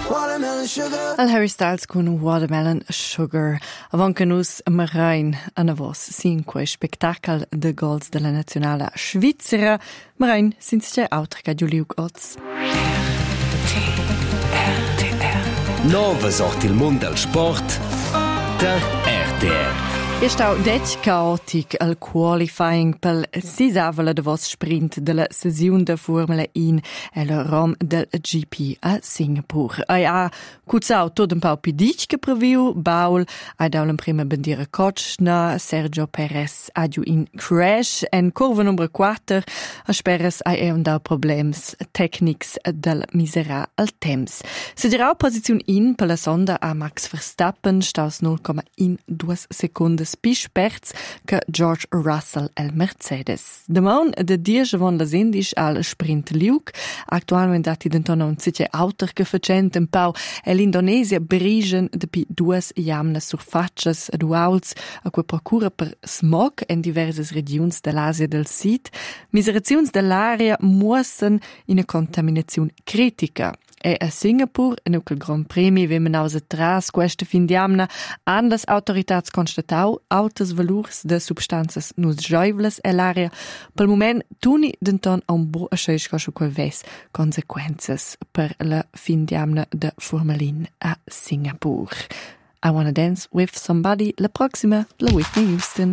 Al Harry Styles con Watermelon Sugar. Avon che nus marein a vos sin quei spectacle de gols della nazionale svizzera, marein sin c'è autre che Giuliu Goz. Nova sorti il mondo del sport der RTR. E stau det chaotic al qualifying pel sisavela de vos sprint della sesiun de Formula 1 e la rom del GP a Singapur. Ai ha cuzzau tot un pau pidic che previu, Baul ai daul en prima bandiera Kotschna, Sergio Perez adiu in crash en curva numero 4 a speres ai un dau problems tecnics del misera al temps. Se dirau posiziun in per la sonda a Max Verstappen staus 0,12 secondes pisch perz che George Russell el Mercedes. Demon de diesche von las indisch al sprint liug, actualment dati denton un zice auter che facent un pau e l'Indonesia brigen depi duas jamnas surfacias duals a quei procura per smog en diverses regions dell'Asia del Sud, miseraziuns dell'area muossen in a contaminazione critica. E a Singapur, en quel Grand Premi, vemen aus atras questa fin diamna, han las autoritats constatau altas valurs de substanzas nusgiovlas e l'area. Pel moment, tuni denton a un bo a scheisca su quel ves consequences per la fin diamna de Formalin a Singapur. I Wanna Dance with Somebody, la proxima, la Whitney Houston.